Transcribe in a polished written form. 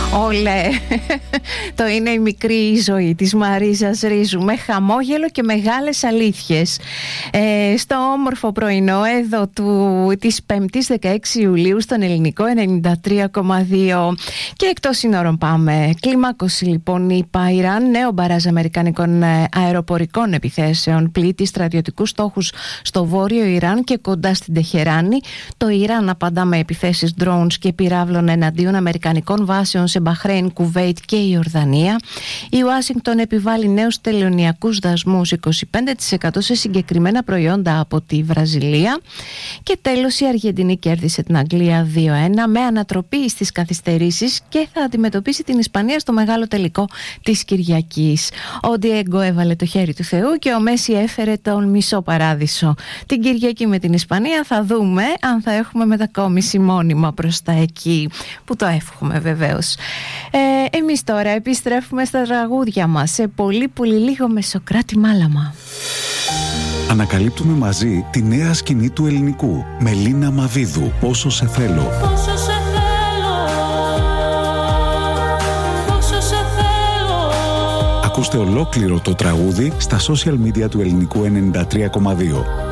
Όλε. Το είναι η μικρή ζωή της Μαρίζας Ρίζου, με χαμόγελο και μεγάλες αλήθειες. Στο όμορφο πρωινό εδώ της 5ης 16 Ιουλίου στον ελληνικό 93,2. Και εκτός σύνορων πάμε. Κλιμάκωση λοιπόν είπα Ιράν, νέο μπαράζ αμερικανικών αεροπορικών επιθέσεων πλήττει στρατιωτικούς στόχους στο βόρειο Ιράν και κοντά στην Τεχεράνη. Το Ιράν απαντά με επιθέσεις drones και πυράβλων εναντίον αμερικανικών βάσεων σε Μπαχρέιν, Κουβέιτ και Ιορδανία. Η Ουάσιγκτον επιβάλλει νέους τελωνειακούς δασμούς 25% σε συγκεκριμένα προϊόντα από τη Βραζιλία. Και τέλος η Αργεντινή κέρδισε την Αγγλία 2-1 με ανατροπή στις καθυστερήσεις και θα αντιμετωπίσει την Ισπανία στο μεγάλο τελικό της Κυριακής. Ο Ντιέγκο έβαλε το χέρι του Θεού και ο Μέση έφερε τον μισό παράδεισο. Την Κυριακή με την Ισπανία θα δούμε αν θα έχουμε μετακόμιση μόνιμα προς τα εκεί, που το εύχομαι βεβαίως. Εμείς τώρα επιστρέφουμε στα τραγούδια μας σε πολύ λίγο με Σωκράτη Μάλαμα. Ανακαλύπτουμε μαζί τη νέα σκηνή του ελληνικού με Λίνα Μαβίδου. Πόσο σε θέλω. Πόσο σε θέλω. Πόσο σε θέλω. Ακούστε ολόκληρο το τραγούδι στα social media του ελληνικού 93,2.